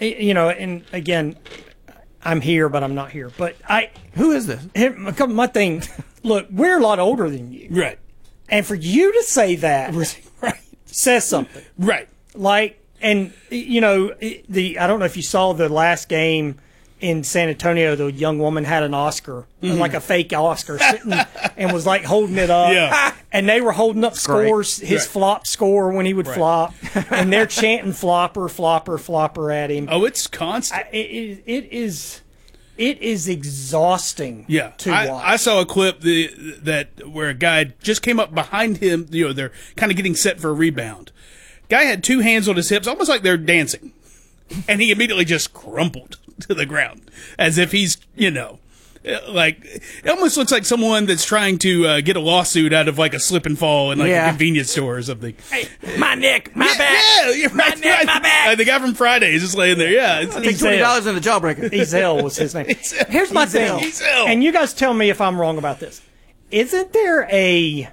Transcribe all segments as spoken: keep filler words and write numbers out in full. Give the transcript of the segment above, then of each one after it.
you know, and again, I'm here, but I'm not here. But I, who is this? My thing. Look, we're a lot older than you, right? And for you to say that, right, says something, right? Like, and you know, the I don't know if you saw the last game in San Antonio. The young woman had an Oscar, mm-hmm. like a fake Oscar, sitting and was like holding it up. Yeah. And they were holding up scores, Great. his right. flop score when he would right. flop, and they're chanting flopper, flopper, flopper at him. Oh, it's constant. I, it, it is. It is exhausting. Yeah, to I, watch. I saw a clip the, that where a guy just came up behind him. You know, they're kind of getting set for a rebound. Guy had two hands on his hips, almost like they're dancing, and he immediately just crumpled to the ground as if he's, you know, like it almost looks like someone that's trying to uh, get a lawsuit out of like a slip and fall in like yeah. a convenience store or something. Hey, my neck, my yeah, back, yeah, you're my right, neck, right. my back. Uh, the guy from Friday is just laying there. Yeah, it's, I'll take twenty dollars in the jawbreaker. Ezel was his name. Here's my thing, Ezel. and you guys tell me if I'm wrong about this. Isn't there a,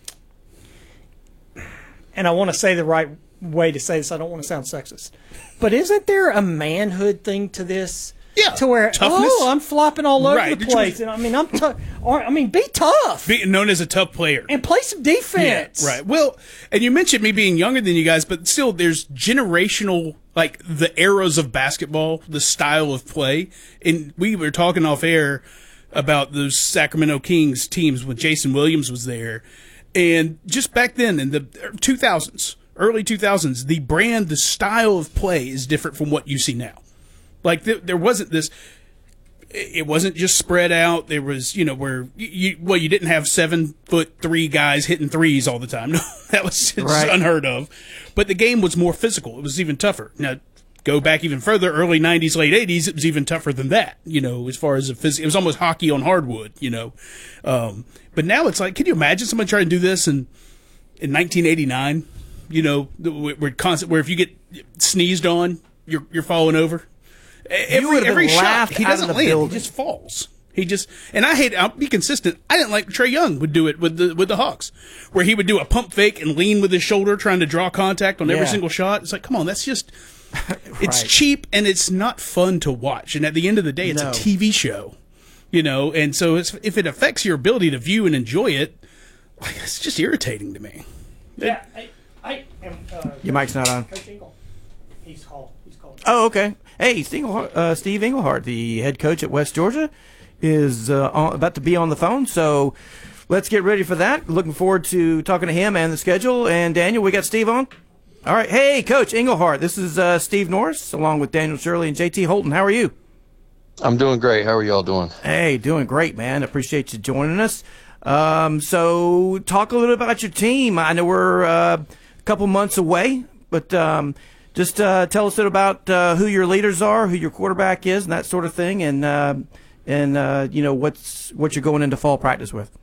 and I want to say the right way to say this. I don't want to sound sexist, but isn't there a manhood thing to this? Yeah, to where toughness. Oh, I'm flopping all over right. the place, and I mean I'm tough. I mean, be tough. Be known as a tough player and play some defense. Yeah, right. Well, and you mentioned me being younger than you guys, but still, there's generational, like the eras of basketball, the style of play, and we were talking off air about those Sacramento Kings teams when Jason Williams was there, and just back then in the two thousands, early two thousands, the brand, the style of play is different from what you see now. Like, th- there wasn't this, it wasn't just spread out. There was, you know, where, you, well, you didn't have seven foot three guys hitting threes all the time. No, that was just right. unheard of. But the game was more physical. It was even tougher. Now, go back even further, early nineties, late eighties, it was even tougher than that, you know, as far as the phys- it was almost hockey on hardwood, you know. Um, but now it's like, can you imagine someone trying to do this in, in nineteen eighty-nine? You know, where, constant, where if you get sneezed on, you're, you're falling over. Every, every shot, he doesn't land. Building. He just falls. He just, and I hate, I'll be consistent. I didn't like Trae Young would do it with the, with the Hawks, where he would do a pump fake and lean with his shoulder trying to draw contact on yeah. every single shot. It's like, come on, that's just, it's right. cheap and it's not fun to watch. And at the end of the day, it's no. a T V show, you know, and so it's, if it affects your ability to view and enjoy it, like, it's just irritating to me. Yeah, I, I am. Uh, Your mic's not on. Coach Ingle. He's called. He's called. Oh, okay. Hey, Steve, uh, Steve Englehart, the head coach at West Georgia, is uh, on, about to be on the phone. So let's get ready for that. Looking forward to talking to him and the schedule. And Daniel, we got Steve on. All right. Hey, Coach Englehart. This is uh, Steve Norris, along with Daniel Shirley and J T Holton. How are you? I'm doing great. How are y'all doing? Hey, doing great, man. Appreciate you joining us. Um, so talk a little about your team. I know we're uh, a couple months away, but um, just uh, tell us a little about uh, who your leaders are, who your quarterback is, and that sort of thing, and uh, and uh, you know what's what you're going into fall practice with.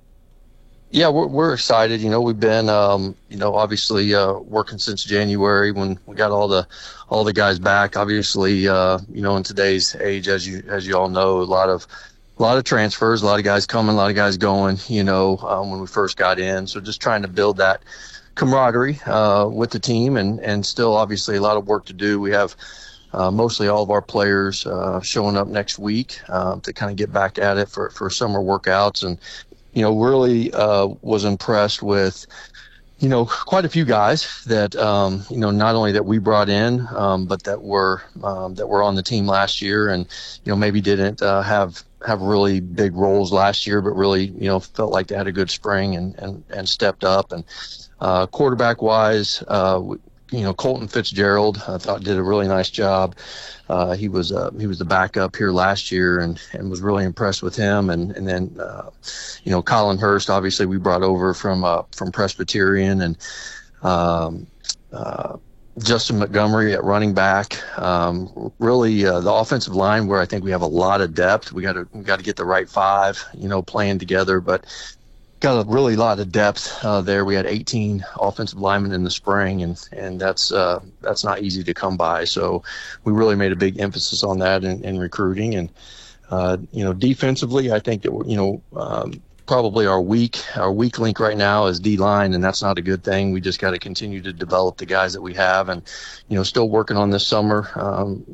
Yeah, we're we're excited. You know, we've been um, you know obviously uh, working since January when we got all the all the guys back. Obviously, uh, you know, in today's age, as you as you all know, a lot of a lot of transfers, a lot of guys coming, a lot of guys going. You know, um, when we first got in, so just trying to build that camaraderie uh, with the team, and and still obviously a lot of work to do. We have uh, mostly all of our players uh, showing up next week uh, to kind of get back at it for for summer workouts, and you know really uh, was impressed with you know quite a few guys that um, you know not only that we brought in, um, but that were um, that were on the team last year, and you know maybe didn't uh, have have really big roles last year, but really you know felt like they had a good spring and and, and stepped up. And Uh, quarterback wise, uh, you know, Colton Fitzgerald, I thought did a really nice job. Uh, he was, uh, he was the backup here last year and, and was really impressed with him. And, and then, uh, you know, Colin Hurst, obviously we brought over from, uh, from Presbyterian, and, um, uh, Justin Montgomery at running back. Um, really, uh, the offensive line where I think we have a lot of depth. We got to, we got to get the right five, you know, playing together, but got a really lot of depth uh, there. We had eighteen offensive linemen in the spring, and and that's uh, that's not easy to come by. So we really made a big emphasis on that in, in recruiting. And uh, you know, defensively, I think that you know um, probably our weak our weak link right now is D line, and that's not a good thing. We just got to continue to develop the guys that we have, and you know, still working on this summer. Um,